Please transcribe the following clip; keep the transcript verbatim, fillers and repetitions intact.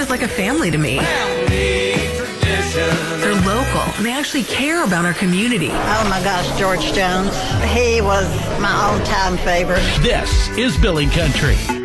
is like a family to me. Family tradition. They're local, and they actually care about our community. Oh my gosh, George Jones. He was my all-time favorite. This is Billy Country.